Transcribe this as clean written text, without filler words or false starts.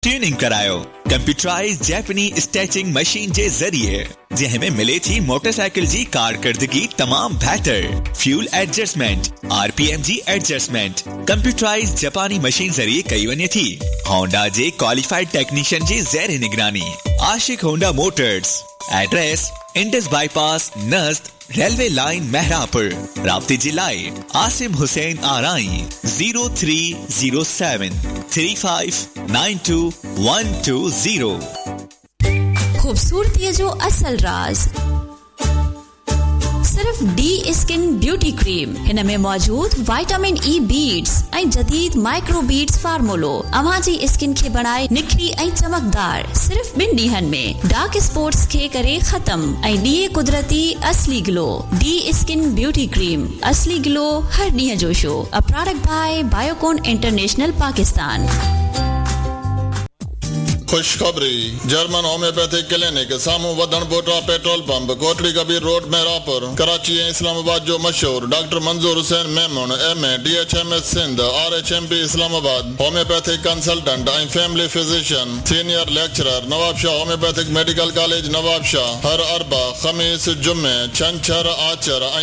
Tuning करायो computerise Japanese stretching machine जे ज़रिए जंहिंमें मिले थी मोटरसाइकिल जी कारकर्दगी तमाम बेहतर फ्यूल एडजस्टमेंट RPM जी एडजस्टमेंट कंप्यूटराइज जापानी मशीन ज़रिए कई वञे थी होंडा जे क्वालिफाइड टेक्नीशियन जी ज़ेर निगरानी आशिक Honda Motors address Indus bypass नज़द railway line महरापुर राब्ते जिलाए आसिम हुसैन आराई 0307 3592 120। खूबसूरती जो असल राज सिर्फ डी स्किन ब्यूटी क्रीम हिन में मौजूद विटामिन ई बीड्स ऐं जदीद माइक्रो बीड्स फार्मूलो अवां जी स्किन खे बनाए निखरी ऐं चमकदार सिर्फ 2 ॾींहनि में डार्क स्पॉट्स खे करे खत्म ऐं ॾिए कुदरती असली glow. D skin beauty cream असली ग्लो हर ॾींहं जो show a product by Biocon international Pakistan. खुशखबरी जर्मन होम्योपैथिक क्लिनिक सामू वधन बोटा petrol pump Kotri Kabir road Mehrabpur Karachi ऐं इस्लामाबाद जो मशहूर डॉक्टर मंजूर Hussain Memon MA DHMS Sindh RHMP Islamabad homeopathic consultant ऐं family physician senior lecturer Nawab Shah homeopathic medical college Nawab Shah हर अरबा खमीस जुम्मे छंछर आचर